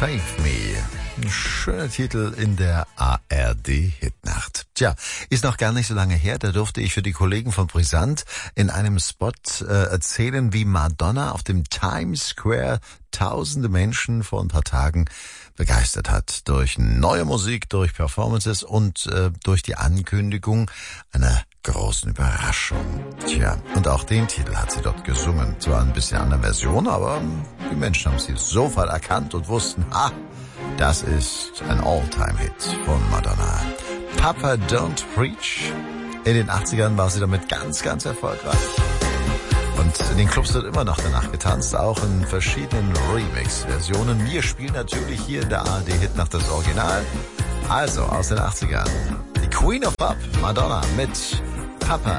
Save Me. Ein schöner Titel in der ARD-Hitnacht. Tja, ist noch gar nicht so lange her, da durfte ich für die Kollegen von Brisant in einem Spot erzählen, wie Madonna auf dem Times Square tausende Menschen vor ein paar Tagen begeistert hat. Durch neue Musik, durch Performances und durch die Ankündigung einer großen Überraschung. Tja, und auch den Titel hat sie dort gesungen. Zwar ein bisschen andere Version, aber die Menschen haben sie sofort erkannt und wussten, das ist ein All-Time-Hit von Madonna. Papa Don't Preach. In den 80ern war sie damit ganz, ganz erfolgreich. Und in den Clubs wird immer noch danach getanzt, auch in verschiedenen Remix-Versionen. Wir spielen natürlich hier in der ARD-Hitnacht das Original. Also aus den 80ern. Die Queen of Pop, Madonna mit Papa